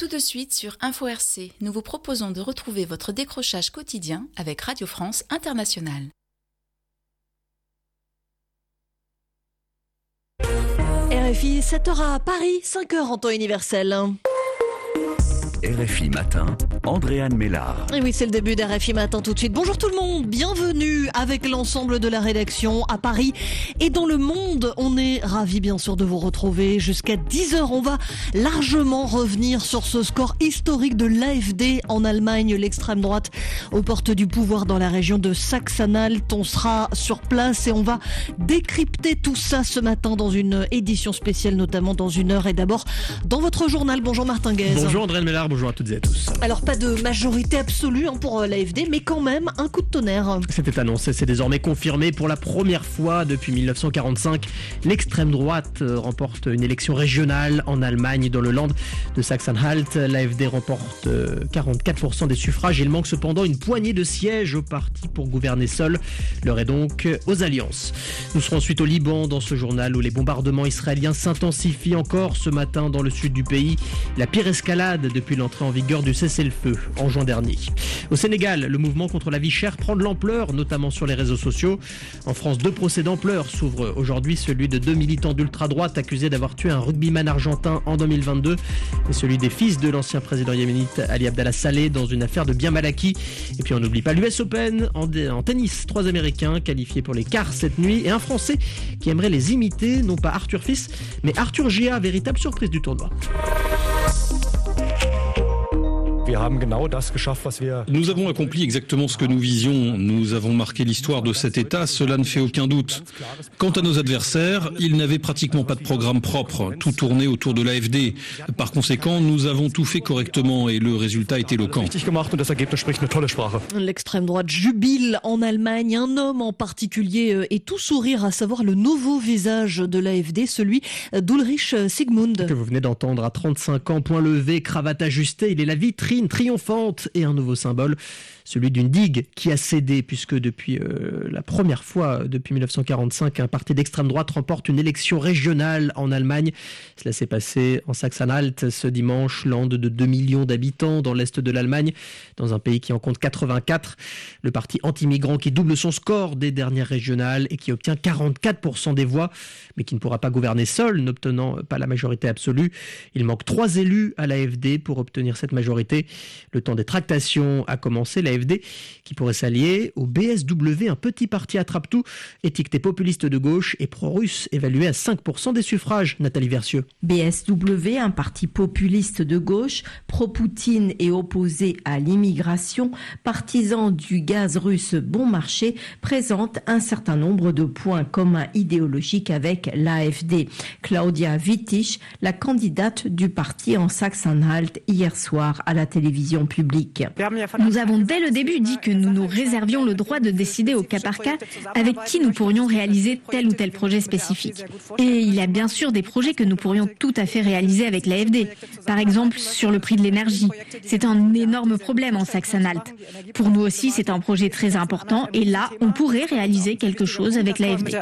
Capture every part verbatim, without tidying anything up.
Tout de suite sur Info R C, nous vous proposons de retrouver votre décrochage quotidien avec Radio France Internationale. R F I, sept heures à Paris, cinq heures en temps universel. R F I Matin, Andréane Mélard. Et oui, c'est le début d'R F I Matin tout de suite. Bonjour tout le monde, bienvenue avec l'ensemble de la rédaction à Paris et dans le monde. On est ravis bien sûr de vous retrouver jusqu'à dix heures. On va largement revenir sur ce score historique de l'A F D en Allemagne, l'extrême droite aux portes du pouvoir dans la région de Sachsen-Anhalt. On sera sur place et on va décrypter tout ça ce matin dans une édition spéciale, notamment dans une heure. Et d'abord, dans votre journal, bonjour Martin Guez. Bonjour Andréane Mélard. Bonjour à toutes et à tous. Alors pas de majorité absolue hein, pour l'A F D, mais quand même un coup de tonnerre. C'était annoncé, c'est désormais confirmé. Pour la première fois depuis mille neuf cent quarante-cinq, l'extrême droite remporte une élection régionale en Allemagne, dans le land de Sachsen-Anhalt. L'A F D remporte quarante-quatre pour cent des suffrages. Il manque cependant une poignée de sièges au parti pour gouverner seul. L'heure est donc aux alliances. Nous serons ensuite au Liban dans ce journal où les bombardements israéliens s'intensifient encore ce matin dans le sud du pays. La pire escalade depuis l'entrée en vigueur du cessez-le-feu en juin dernier. Au Sénégal, le mouvement contre la vie chère prend de l'ampleur, notamment sur les réseaux sociaux. En France, deux procès d'ampleur s'ouvrent aujourd'hui, celui de deux militants d'ultra-droite accusés d'avoir tué un rugbyman argentin en deux mille vingt-deux et celui des fils de l'ancien président yéménite Ali Abdallah Saleh dans une affaire de biens mal acquis. Et puis on n'oublie pas l'U S Open en, dé- en tennis, trois Américains qualifiés pour les quarts cette nuit et un Français qui aimerait les imiter, non pas Arthur Fils, mais Arthur Gia, véritable surprise du tournoi. Nous avons accompli exactement ce que nous visions. Nous avons marqué l'histoire de cet État, cela ne fait aucun doute. Quant à nos adversaires, ils n'avaient pratiquement pas de programme propre. Tout tournait autour de l'A F D. Par conséquent, nous avons tout fait correctement et le résultat est éloquent. L'extrême droite jubile en Allemagne. Un homme en particulier est tout sourire, à savoir le nouveau visage de l'A F D, celui d'Ulrich Sigmund. Que vous venez d'entendre à trente-cinq ans, point levé, cravate ajustée. Il est la vitrine triomphante et un nouveau symbole, celui d'une digue qui a cédé, puisque depuis euh, la première fois depuis mille neuf cent quarante-cinq, un parti d'extrême droite remporte une élection régionale en Allemagne. Cela s'est passé en Sachsen-Anhalt ce dimanche, land de deux millions d'habitants dans l'est de l'Allemagne, dans un pays qui en compte quatre-vingt-quatre. Le parti anti-migrant qui double son score des dernières régionales et qui obtient quarante-quatre pour cent des voix, mais qui ne pourra pas gouverner seul, n'obtenant pas la majorité absolue. Il manque trois élus à l'A F D pour obtenir cette majorité. Le temps des tractations a commencé. L'A F D qui pourrait s'allier au B S W, un petit parti attrape-tout, étiqueté populiste de gauche et pro-russe, évalué à cinq pour cent des suffrages. Nathalie Versieux. B S W, un parti populiste de gauche, pro-Poutine et opposé à l'immigration, partisan du gaz russe bon marché, présente un certain nombre de points communs idéologiques avec l'A F D. Claudia Wittich, la candidate du parti en Sachsen-Anhalt hier soir à la télévision publique. Nous avons dès le début dit que nous nous réservions le droit de décider au cas par cas avec qui nous pourrions réaliser tel ou tel projet spécifique. Et il y a bien sûr des projets que nous pourrions tout à fait réaliser avec l'A F D. Par exemple, sur le prix de l'énergie. C'est un énorme problème en Sachsen-Anhalt. Pour nous aussi, c'est un projet très important et là, on pourrait réaliser quelque chose avec l'A F D.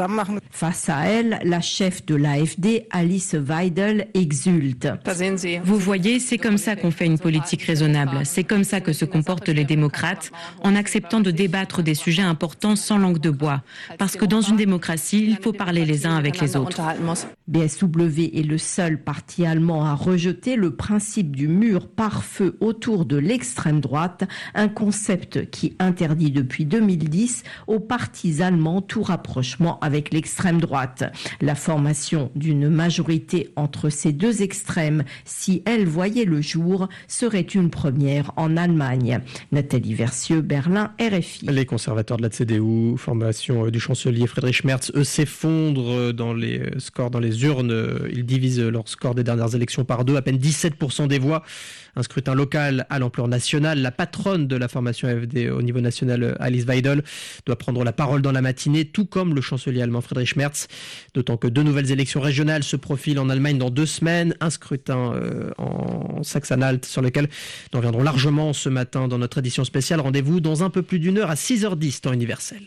Face à elle, la chef de l'A F D, Alice Weidel, exulte. Vous voyez, c'est comme ça qu'on fait une politique raisonnable. C'est comme ça que se comportent les démocrates, en acceptant de débattre des sujets importants sans langue de bois. Parce que dans une démocratie, il faut parler les uns avec les autres. B S W est le seul parti allemand à rejeter le principe du mur pare-feu autour de l'extrême droite, un concept qui interdit depuis deux mille dix aux partis allemands tout rapprochement avec l'extrême droite. La formation d'une majorité entre ces deux extrêmes, si elle voyait le jour, serait une première en Allemagne. Nathalie Versieux, Berlin, R F I. Les conservateurs de la C D U, formation du chancelier Friedrich Merz, eux s'effondrent dans les scores, dans les urnes. Ils divisent leur score des dernières élections par deux, à peine dix-sept pour cent des voix. Un scrutin local à l'ampleur nationale. La patronne de la formation A F D au niveau national, Alice Weidel, doit prendre la parole dans la matinée, tout comme le chancelier allemand Friedrich Merz. D'autant que deux nouvelles élections régionales se profilent en Allemagne dans deux semaines. Un scrutin euh, en Sachsen-Anhalt sur lequel nous reviendrons largement ce matin dans notre édition spéciale. Rendez-vous dans un peu plus d'une heure à six heures dix, temps universel. En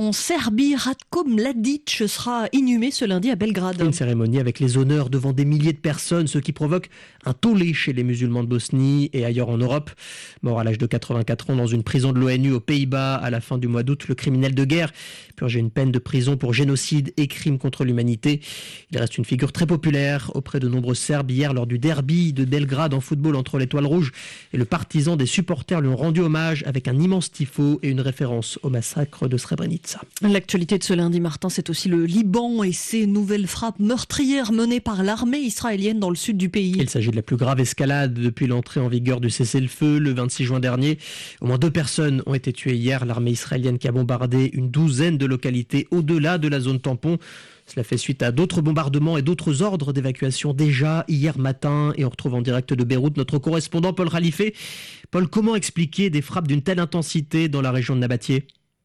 en Serbie, Ratko Mladic sera inhumé ce lundi à Belgrade. Une cérémonie avec les honneurs devant des milliers de personnes, ce qui provoque un tollé chez les musulmans de Bosnie et ailleurs en Europe. Mort à l'âge de quatre-vingt-quatre ans dans une prison de l'ONU aux Pays-Bas à la fin du mois d'août, le criminel de guerre purgeait une peine de prison pour génocide et crime contre l'humanité. Il reste une figure très populaire auprès de nombreux Serbes. Hier, lors du derby de Belgrade en football entre l'Étoile Rouge et le Partizan, des supporters lui ont rendu hommage avec un immense tifo et une référence au massacre de Srebrenica. L'actualité de ce lundi, Martin, c'est aussi le Liban et ses nouvelles frappes meurtrières menées par l'armée israélienne dans le sud du pays. Il s'agit de la plus grave escalade depuis l'entrée en vigueur du cessez-le-feu le vingt-six juin dernier. Au moins deux personnes ont été tuées hier. L'armée israélienne qui a bombardé une douzaine de localités au-delà de la zone tampon. Cela fait suite à d'autres bombardements et d'autres ordres d'évacuation déjà hier matin. Et on retrouve en direct de Beyrouth notre correspondant Paul Ralifé. Paul, comment expliquer des frappes d'une telle intensité dans la région de Nabatieh ?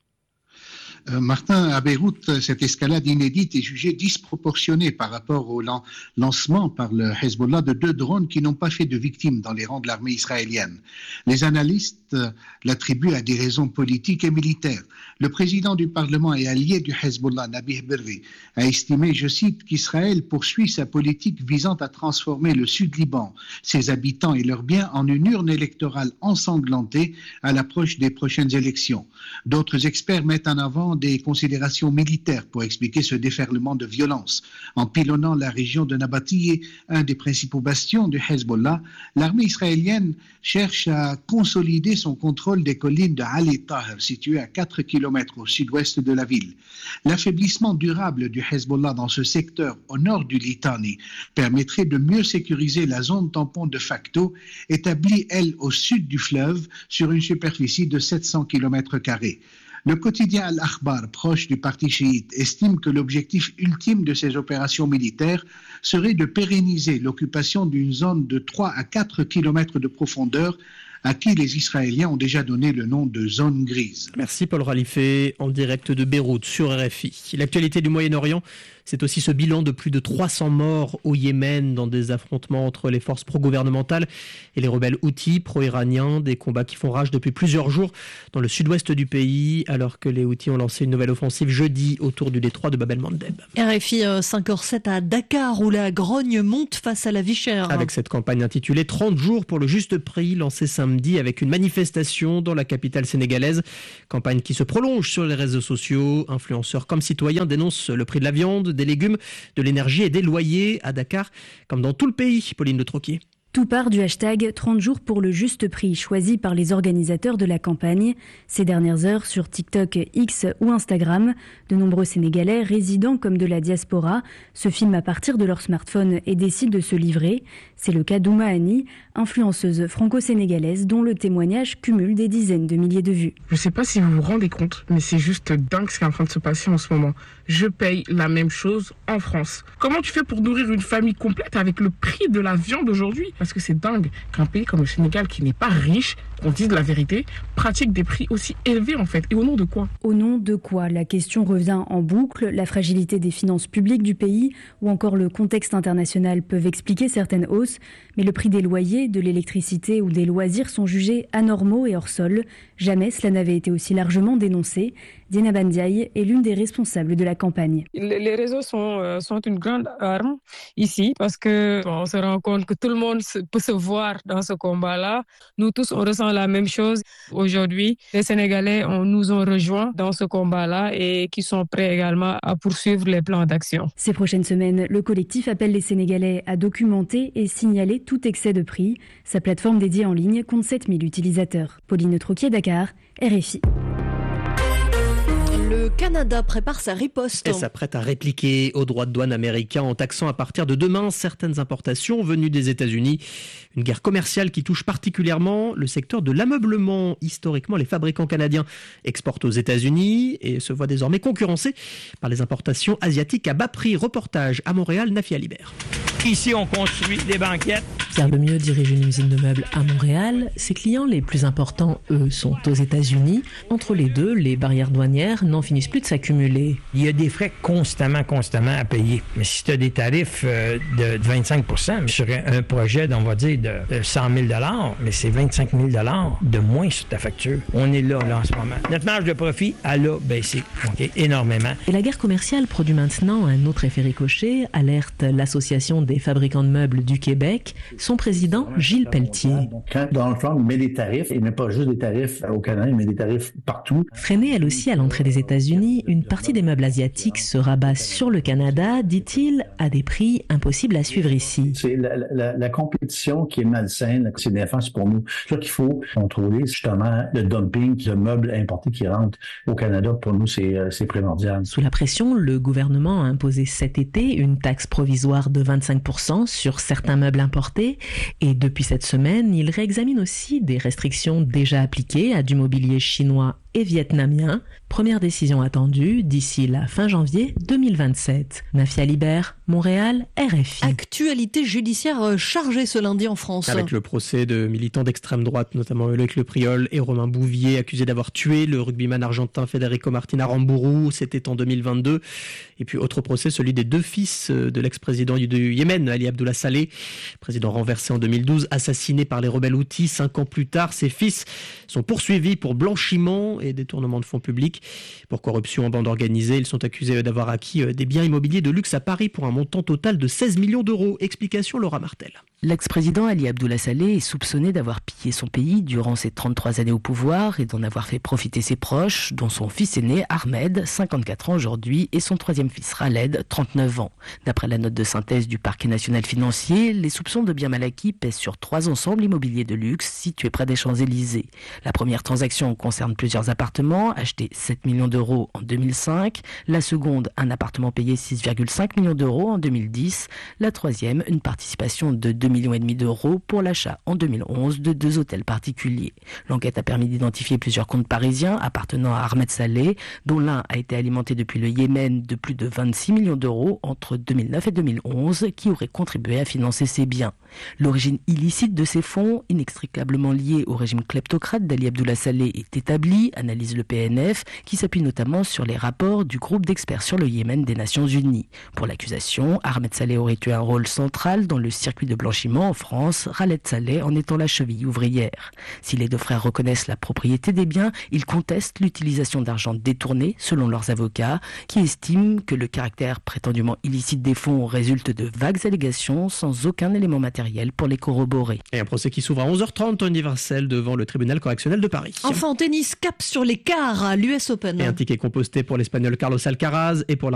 Euh, Martin, à Beyrouth, cette escalade inédite est jugée disproportionnée par rapport au lan- lancement par le Hezbollah de deux drones qui n'ont pas fait de victimes dans les rangs de l'armée israélienne. Les analystes euh, l'attribuent à des raisons politiques et militaires. Le président du Parlement et allié du Hezbollah, Nabih Berri, a estimé, je cite, qu'Israël poursuit sa politique visant à transformer le Sud-Liban, ses habitants et leurs biens en une urne électorale ensanglantée à l'approche des prochaines élections. D'autres experts mettent en avant des considérations militaires pour expliquer ce déferlement de violence. En pilonnant la région de Nabatieh, un des principaux bastions du Hezbollah, l'armée israélienne cherche à consolider son contrôle des collines de Ali Taher, situées à quatre kilomètres au sud-ouest de la ville. L'affaiblissement durable du Hezbollah dans ce secteur au nord du Litani permettrait de mieux sécuriser la zone tampon de facto, établie, elle, au sud du fleuve, sur une superficie de sept cents kilomètres carrés. Le quotidien Al-Akhbar, proche du parti chiite, estime que l'objectif ultime de ces opérations militaires serait de pérenniser l'occupation d'une zone de trois à quatre kilomètres de profondeur à qui les Israéliens ont déjà donné le nom de zone grise. Merci Paul Ralifé, en direct de Beyrouth sur R F I. L'actualité du Moyen-Orient, c'est aussi ce bilan de plus de trois cents morts au Yémen dans des affrontements entre les forces pro-gouvernementales et les rebelles Houthis pro-iraniens, des combats qui font rage depuis plusieurs jours dans le sud-ouest du pays, alors que les Houthis ont lancé une nouvelle offensive jeudi autour du détroit de Bab el-Mandeb. R F I cinq heures sept à Dakar, où la grogne monte face à la vie chère. Avec cette campagne intitulée trente jours pour le juste prix, lancée samedi avec une manifestation dans la capitale sénégalaise. Campagne qui se prolonge sur les réseaux sociaux. Influenceurs comme citoyens dénoncent le prix de la viande, des légumes, de l'énergie et des loyers à Dakar, comme dans tout le pays. Pauline de Troquier. Tout part du hashtag trente jours pour le juste prix, choisi par les organisateurs de la campagne. Ces dernières heures, sur TikTok, X ou Instagram, de nombreux Sénégalais, résidents comme de la diaspora, se filment à partir de leur smartphone et décident de se livrer. C'est le cas d'Ouma Annie, influenceuse franco-sénégalaise dont le témoignage cumule des dizaines de milliers de vues. Je ne sais pas si vous vous rendez compte, mais c'est juste dingue ce qui est en train de se passer en ce moment. Je paye la même chose en France. Comment tu fais pour nourrir une famille complète avec le prix de la viande aujourd'hui ? Parce que c'est dingue qu'un pays comme le Sénégal, qui n'est pas riche, qu'on dise la vérité, pratique des prix aussi élevés en fait. Et au nom de quoi ? Au nom de quoi ? La question revient en boucle. La fragilité des finances publiques du pays ou encore le contexte international peuvent expliquer certaines hausses. Mais le prix des loyers, de l'électricité ou des loisirs sont jugés anormaux et hors sol. Jamais cela n'avait été aussi largement dénoncé. Diana Bandiaï est l'une des responsables de la campagne. Les réseaux sont, euh, sont une grande arme ici parce que bon, on se rend compte que tout le monde peut se voir dans ce combat-là. Nous tous, on ressent la même chose. Aujourd'hui, les Sénégalais on, nous ont rejoints dans ce combat-là et qui sont prêts également à poursuivre les plans d'action. Ces prochaines semaines, le collectif appelle les Sénégalais à documenter et signaler tout excès de prix. Sa plateforme dédiée en ligne compte sept mille utilisateurs. Pauline Troquier, Dakar, R F I. Le Canada prépare sa riposte. Elle s'apprête à répliquer aux droits de douane américains en taxant à partir de demain certaines importations venues des États-Unis. Une guerre commerciale qui touche particulièrement le secteur de l'ameublement. Historiquement, les fabricants canadiens exportent aux États-Unis et se voient désormais concurrencés par les importations asiatiques à bas prix. Reportage à Montréal, Nafia Libert. Ici, on construit des banquettes. Pierre Lemieux dirige une usine de meubles à Montréal. Ses clients les plus importants, eux, sont aux États-Unis. Entre les deux, les barrières douanières n'en finissent plus de s'accumuler. Il y a des frais constamment, constamment à payer. Mais si tu as des tarifs euh, de vingt-cinq pour cent sur un projet, on va dire, de cent mille dollars, mais c'est vingt-cinq mille dollars de moins sur ta facture. On est là, là, en ce moment. Notre marge de profit, elle a baissé, okay, énormément. Et la guerre commerciale produit maintenant un autre effet ricochet, alerte l'Association des fabricants de meubles du Québec. Son président, Gilles Pelletier. Quand Donald Trump met des tarifs, il met pas juste des tarifs au Canada, il met des tarifs partout. Freinée elle aussi à l'entrée des États-Unis, une partie des meubles asiatiques se rabat sur le Canada, dit-il, à des prix impossibles à suivre ici. C'est la, la, la compétition qui est malsaine, c'est néfaste pour nous. C'est sûr qu'il faut contrôler justement le dumping de meubles importés qui rentrent au Canada. Pour nous, c'est, c'est primordial. Sous la pression, le gouvernement a imposé cet été une taxe provisoire de vingt-cinq pour cent sur certains meubles importés. Et depuis cette semaine, il réexamine aussi des restrictions déjà appliquées à du mobilier chinois et vietnamien. Première décision attendue d'ici la fin janvier deux mille vingt-sept. Nafia Libert, Montréal, R F I. Actualité judiciaire chargée ce lundi en France. Avec le procès de militants d'extrême droite, notamment Loïc Le Priol et Romain Bouvier, accusés d'avoir tué le rugbyman argentin Federico Martin Aramburu. C'était en deux mille vingt-deux. Et puis autre procès, celui des deux fils de l'ex-président du Yémen, Ali Abdullah Saleh, président renversé en deux mille douze, assassiné par les rebelles houthis. Cinq ans plus tard, ses fils sont poursuivis pour blanchiment et détournement de fonds publics. Pour corruption en bande organisée, ils sont accusés d'avoir acquis des biens immobiliers de luxe à Paris pour un montant total de seize millions d'euros. Explication Laura Martel. L'ex-président Ali Abdullah Saleh est soupçonné d'avoir pillé son pays durant ses trente-trois années au pouvoir et d'en avoir fait profiter ses proches, dont son fils aîné Ahmed, cinquante-quatre ans aujourd'hui, et son troisième fils Khaled, trente-neuf ans. D'après la note de synthèse du parquet national financier, les soupçons de biens mal acquis pèsent sur trois ensembles immobiliers de luxe situés près des Champs-Élysées. La première transaction concerne plusieurs appartements, achetés sept millions d'euros en deux mille cinq. La seconde, un appartement payé six virgule cinq millions d'euros en deux mille dix. La troisième, une participation de deux millions et demi d'euros pour l'achat en deux mille onze de deux hôtels particuliers. L'enquête a permis d'identifier plusieurs comptes parisiens appartenant à Ahmed Saleh, dont l'un a été alimenté depuis le Yémen de plus de vingt-six millions d'euros entre deux mille neuf et deux mille onze, qui aurait contribué à financer ses biens. L'origine illicite de ces fonds, inextricablement liée au régime kleptocrate d'Ali Abdullah Saleh, est établie, analyse le P N F, qui s'appuie notamment sur les rapports du groupe d'experts sur le Yémen des Nations Unies. Pour l'accusation, Ahmed Saleh aurait eu un rôle central dans le circuit de blanchiment en France, Khaled Saleh en étant la cheville ouvrière. Si les deux frères reconnaissent la propriété des biens, ils contestent l'utilisation d'argent détourné, selon leurs avocats, qui estiment que le caractère prétendument illicite des fonds résulte de vagues allégations sans aucun élément matériel pour les corroborer. Et un procès qui s'ouvre à onze heures trente au Universel devant le tribunal correctionnel de Paris. Enfin en tennis, cap sur les quarts à l'U S Open. Et un ticket composté pour l'Espagnol Carlos Alcaraz et pour la